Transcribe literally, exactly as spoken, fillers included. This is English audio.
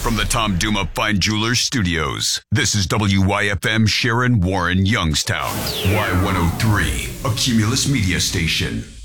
From the Tom Duma Fine Jewelers Studios, this is W Y F M Sharon Warren Youngstown. Y one oh three, a Cumulus media station.